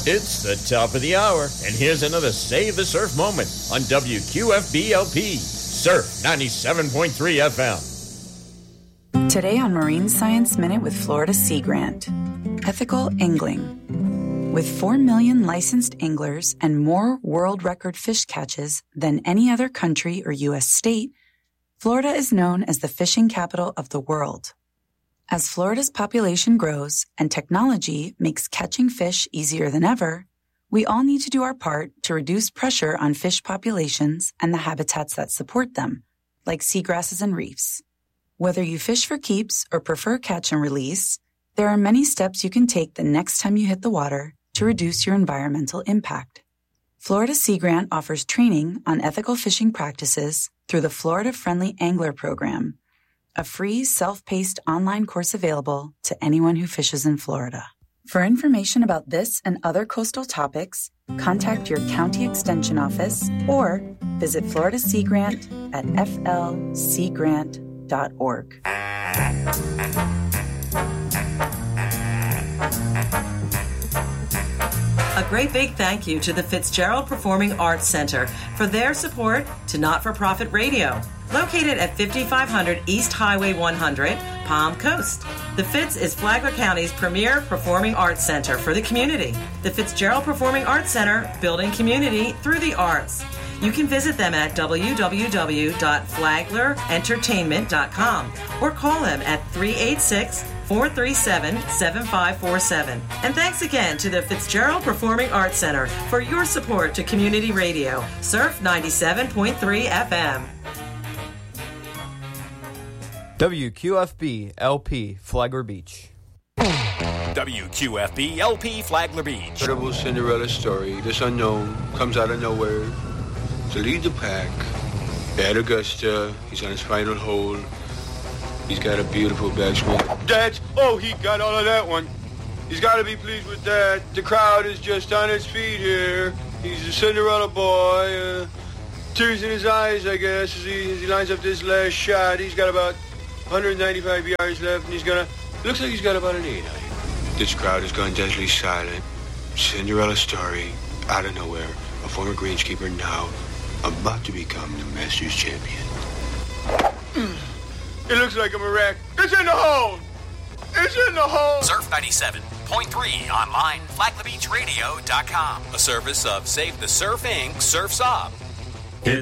It's the top of the hour, and here's another Save the Surf moment on WQFB-LP, Surf 97.3 FM. Today on Marine Science Minute with Florida Sea Grant, ethical angling. With 4 million licensed anglers and more world record fish catches than any other country or U.S. state, Florida is known as the fishing capital of the world. As Florida's population grows and technology makes catching fish easier than ever, we all need to do our part to reduce pressure on fish populations and the habitats that support them, like seagrasses and reefs. Whether you fish for keeps or prefer catch and release, there are many steps you can take the next time you hit the water to reduce your environmental impact. Florida Sea Grant offers training on ethical fishing practices through the Florida Friendly Angler Program, a free, self-paced online course available to anyone who fishes in Florida. For information about this and other coastal topics, contact your county extension office or visit Florida Sea Grant at flseagrant.org. A great big thank you to the Fitzgerald Performing Arts Center for their support to Not-for-Profit Radio, located at 5500 East Highway 100, Palm Coast. The Fitz is Flagler County's premier performing arts center for the community. The Fitzgerald Performing Arts Center, building community through the arts. You can visit them at www.flaglerentertainment.com or call them at 386-437-7547. And thanks again to the Fitzgerald Performing Arts Center for your support to community radio. Surf 97.3 FM. WQFB LP Flagler Beach. WQFB LP Flagler Beach. Incredible Cinderella story. This unknown comes out of nowhere to lead the pack. At Augusta, he's on his final hole. He's got a beautiful backswing. That's, he got all of that one. He's got to be pleased with that. The crowd is just on its feet here. He's a Cinderella boy. Tears in his eyes, I guess, as he lines up this last shot. He's got about 195 yards left, and looks like he's got about an 8 on him. This crowd has gone deadly silent. Cinderella story, out of nowhere. A former greenskeeper now about to become the Masters champion. It looks like a miracle. It's in the hole! It's in the hole! Surf 97.3 online, FlaglerBeachRadio.com. A service of Save the Surf Inc., Surf's Up.